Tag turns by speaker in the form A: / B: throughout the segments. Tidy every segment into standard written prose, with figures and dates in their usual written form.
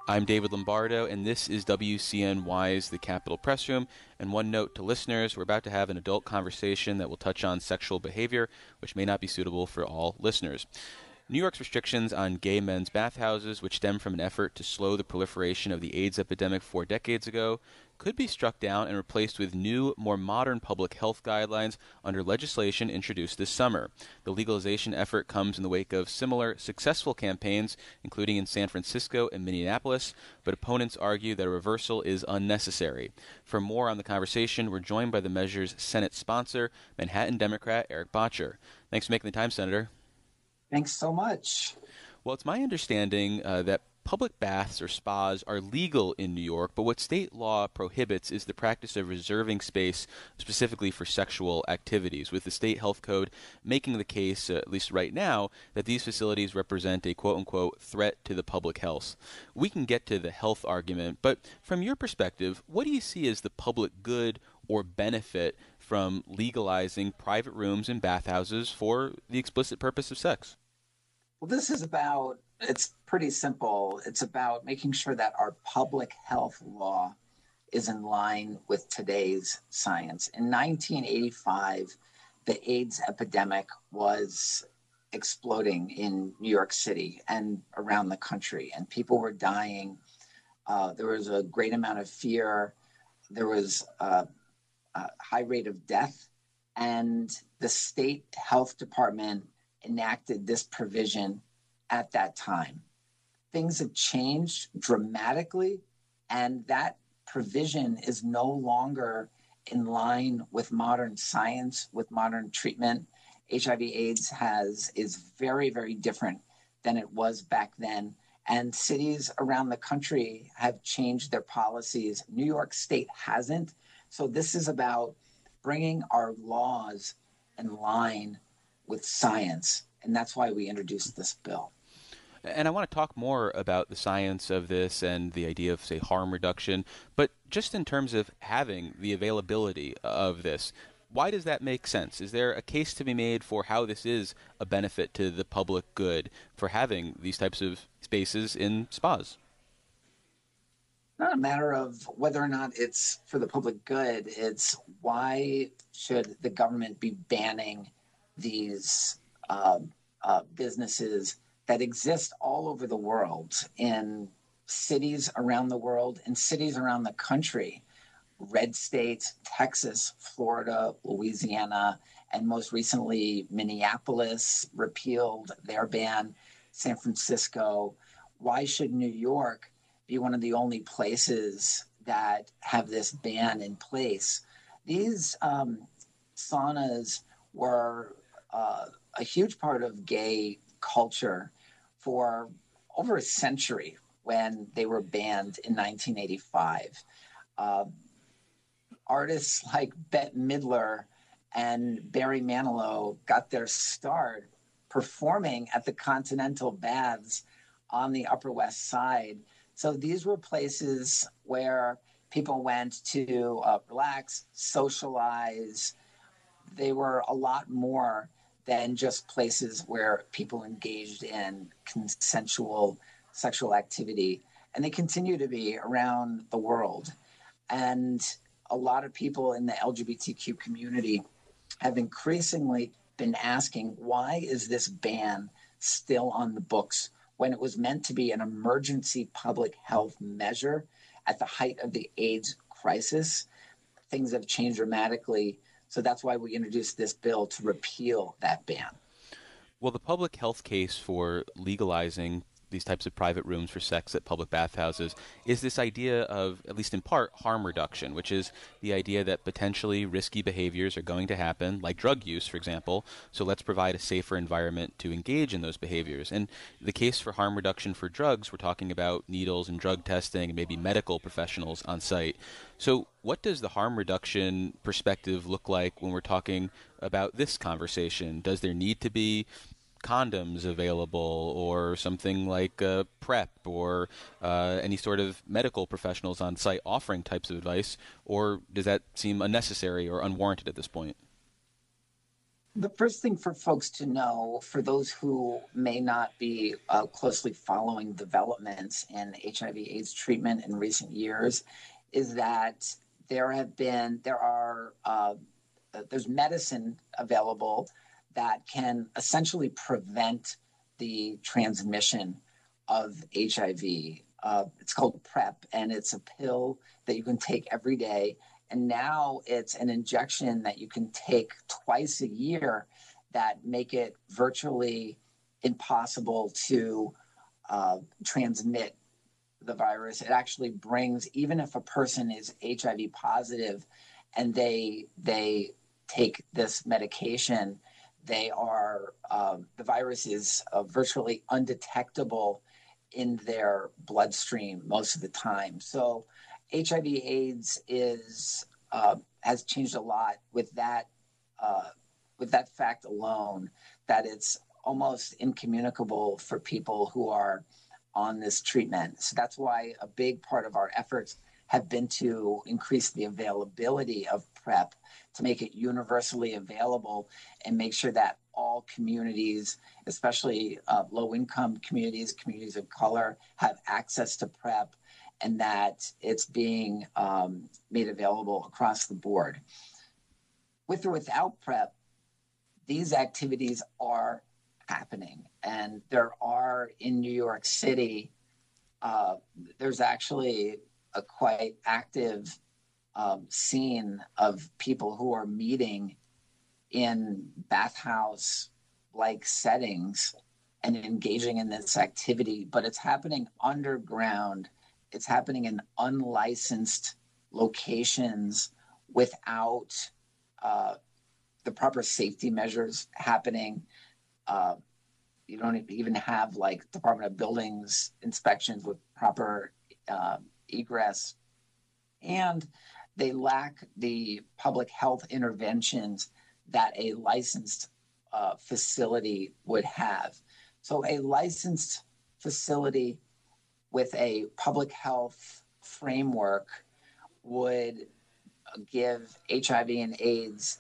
A: I'm David Lombardo, and this is WCNY's The Capitol Press Room. And one note to listeners, we're about to have an adult conversation that will touch on sexual behavior, which may not be suitable for all listeners. New York's restrictions on gay men's bathhouses, which stem from an effort to slow the proliferation of the AIDS epidemic 4 decades ago, could be struck down and replaced with new, more modern public health guidelines under legislation introduced this summer. The legalization effort comes in the wake of similar successful campaigns, including in San Francisco and Minneapolis, but opponents argue that a reversal is unnecessary. For more on the conversation, we're joined by the measure's Senate sponsor, Manhattan Democrat Eric Bottcher. Thanks for making the time, Senator.
B: Thanks so much.
A: Well, it's my understanding that public baths or spas are legal in New York, but what state law prohibits is the practice of reserving space specifically for sexual activities, with the state health code making the case, at least right now, that these facilities represent a quote-unquote threat to the public health. We can get to the health argument, but from your perspective, what do you see as the public good or benefit from legalizing private rooms and bathhouses for the explicit purpose of sex?
B: Well, it's pretty simple. It's about making sure that our public health law is in line with today's science. In 1985, the AIDS epidemic was exploding in New York City and around the country, and people were dying. There was a great amount of fear. There was a high rate of death, and the state health department enacted this provision at that time. Things have changed dramatically, and that provision is no longer in line with modern science, with modern treatment. HIV/AIDS is very, very different than it was back then. And cities around the country have changed their policies. New York State hasn't. So this is about bringing our laws in line with science. And that's why we introduced this bill.
A: And I want to talk more about the science of this and the idea of, say, harm reduction. But just in terms of having the availability of this, why does that make sense? Is there a case to be made for how this is a benefit to the public good for having these types of spaces in spas?
B: Not a matter of whether or not it's for the public good. It's why should the government be banning these businesses that exist all over the world, in cities around the world, in cities around the country. Red states, Texas, Florida, Louisiana, and most recently Minneapolis repealed their ban, San Francisco. Why should New York be one of the only places that have this ban in place? These saunas were a huge part of gay culture for over a century when they were banned in 1985. Artists like Bette Midler and Barry Manilow got their start performing at the Continental Baths on the Upper West Side. So these were places where people went to relax, socialize. They were a lot more than just places where people engaged in consensual sexual activity. And they continue to be around the world. And a lot of people in the LGBTQ community have increasingly been asking, why is this ban still on the books when it was meant to be an emergency public health measure at the height of the AIDS crisis? Things have changed dramatically. So that's why we introduced this bill to repeal that ban.
A: Well, the public health case for legalizing these types of private rooms for sex at public bathhouses is this idea of, at least in part, harm reduction, which is the idea that potentially risky behaviors are going to happen, like drug use, for example, so let's provide a safer environment to engage in those behaviors. And the case for harm reduction for drugs, we're talking about needles and drug testing and maybe medical professionals on site. So what does the harm reduction perspective look like when we're talking about this conversation? Does there need to be condoms available or something like PrEP or any sort of medical professionals on site offering types of advice, or does that seem unnecessary or unwarranted at this point?
B: The first thing for folks to know, for those who may not be closely following developments in HIV/AIDS treatment in recent years, is that there's medicine available that can essentially prevent the transmission of HIV. It's called PrEP, and it's a pill that you can take every day. And now it's an injection that you can take twice a year that make it virtually impossible to transmit the virus. It actually brings, even if a person is HIV positive and they take this medication, the virus is virtually undetectable in their bloodstream most of the time. So HIV/AIDS has changed a lot with that fact alone, that it's almost incommunicable for people who are on this treatment. So that's why a big part of our efforts have been to increase the availability of PrEP, to make it universally available and make sure that all communities, especially low-income communities, communities of color, have access to PrEP, and that it's being made available across the board. With or without PrEP, these activities are happening. And there are, in New York City, there's actually a quite active scene of people who are meeting in bathhouse-like settings and engaging in this activity, but it's happening underground. It's happening in unlicensed locations without the proper safety measures happening. You don't even have like Department of Buildings inspections with proper egress. And they lack the public health interventions that a licensed facility would have. So a licensed facility with a public health framework would give HIV and AIDS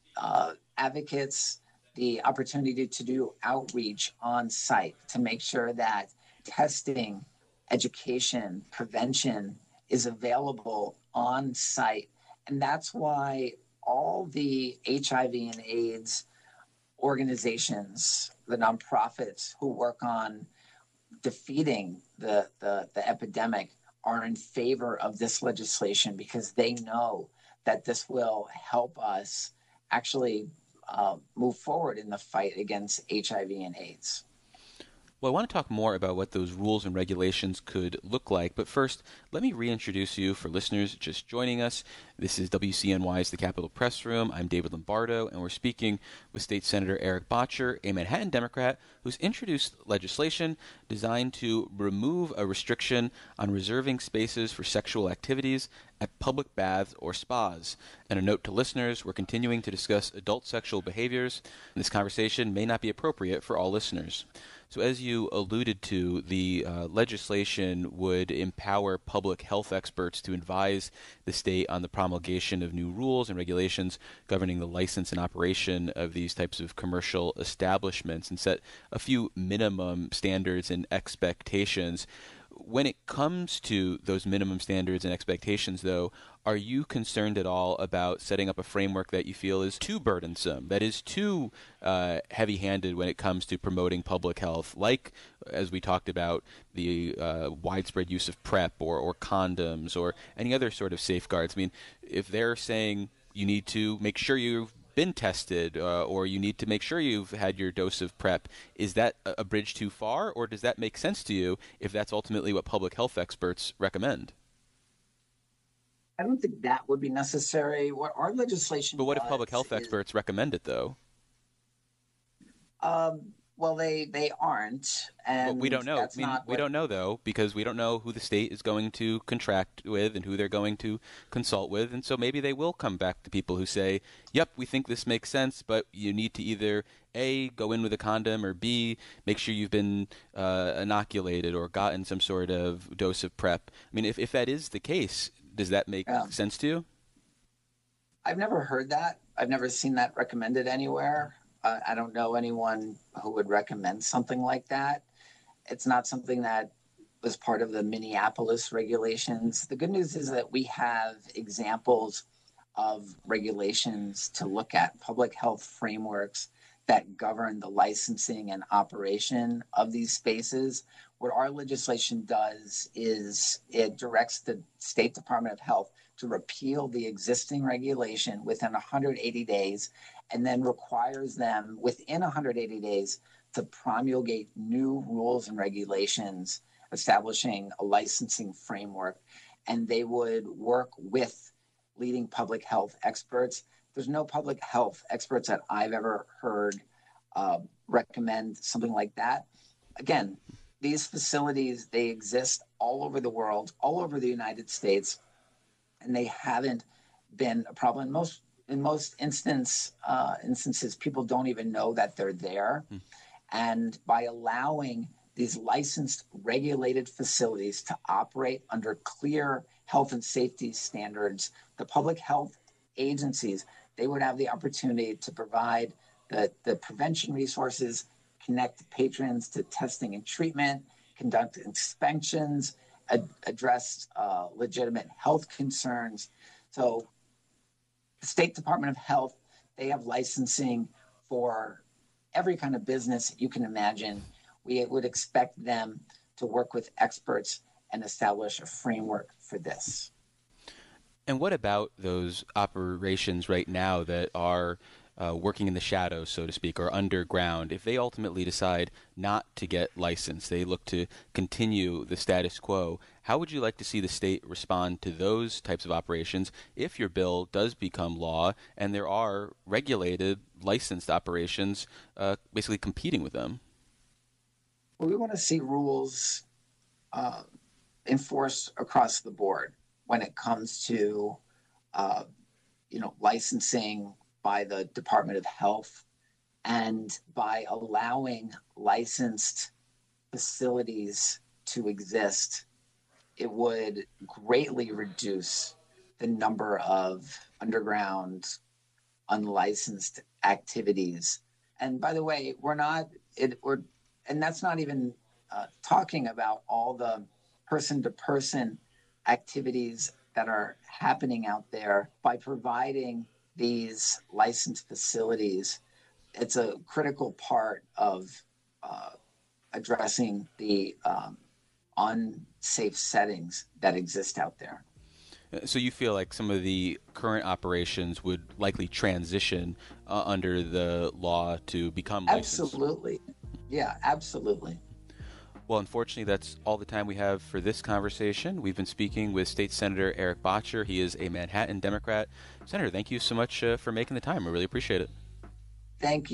B: advocates the opportunity to do outreach on site to make sure that testing, education, prevention is available on site. And that's why all the HIV and AIDS organizations, the nonprofits who work on defeating the epidemic, are in favor of this legislation, because they know that this will help us actually move forward in the fight against HIV and AIDS.
A: Well, I want to talk more about what those rules and regulations could look like, but first, let me reintroduce you for listeners just joining us. This is WCNY's The Capitol Press Room. I'm David Lombardo, and we're speaking with State Senator Eric Bottcher, a Manhattan Democrat who's introduced legislation designed to remove a restriction on reserving spaces for sexual activities at public baths or spas. And a note to listeners, we're continuing to discuss adult sexual behaviors, and this conversation may not be appropriate for all listeners. So as you alluded to, the legislation would empower public health experts to advise the state on the promulgation of new rules and regulations governing the license and operation of these types of commercial establishments, and set a few minimum standards and expectations. When it comes to those minimum standards and expectations, though, are you concerned at all about setting up a framework that you feel is too burdensome, that is too heavy-handed when it comes to promoting public health, like, as we talked about, the widespread use of PrEP or condoms or any other sort of safeguards? I mean, if they're saying you need to make sure you've been tested or you need to make sure you've had your dose of PrEP, is that a bridge too far, or does that make sense to you if that's ultimately what public health experts recommend?
B: I don't think that would be necessary. What our legislation
A: But what if public health experts recommend it, though?
B: Well, they aren't, and
A: but we don't know. We don't know, though, because we don't know who the state is going to contract with and who they're going to consult with, and so maybe they will come back to people who say, "Yep, we think this makes sense, but you need to either A, go in with a condom, or B, make sure you've been inoculated or gotten some sort of dose of PrEP." I mean, if that is the case, does that make sense to you?
B: I've never heard that. I've never seen that recommended anywhere. I don't know anyone who would recommend something like that. It's not something that was part of the Minneapolis regulations. The good news is that we have examples of regulations to look at, public health frameworks that govern the licensing and operation of these spaces. What our legislation does is it directs the State Department of Health to repeal the existing regulation within 180 days and then requires them within 180 days to promulgate new rules and regulations establishing a licensing framework. And they would work with leading public health experts. There's no public health experts that I've ever heard recommend something like that. Again, these facilities, they exist all over the world, all over the United States, and they haven't been a problem. In most instances, people don't even know that they're there. And by allowing these licensed, regulated facilities to operate under clear health and safety standards, the public health agencies, they would have the opportunity to provide the prevention resources, connect patrons to testing and treatment, conduct inspections, address legitimate health concerns. So the State Department of Health, they have licensing for every kind of business you can imagine. We would expect them to work with experts and establish a framework for this.
A: And what about those operations right now that are working in the shadows, so to speak, or underground? If they ultimately decide not to get licensed, they look to continue the status quo, how would you like to see the state respond to those types of operations if your bill does become law and there are regulated, licensed operations basically competing with them?
B: Well, we want to see rules enforced across the board when it comes to licensing by the Department of Health, and by allowing licensed facilities to exist, it would greatly reduce the number of underground unlicensed activities. And by the way, and that's not even talking about all the person-to-person activities that are happening out there. By providing these licensed facilities, it's a critical part of addressing the unsafe settings that exist out there.
A: So you feel like some of the current operations would likely transition under the law to become licensed?
B: Absolutely. Yeah, absolutely.
A: Well, unfortunately, that's all the time we have for this conversation. We've been speaking with State Senator Eric Bottcher. He is a Manhattan Democrat. Senator, thank you so much for making the time. I really appreciate it.
B: Thank you.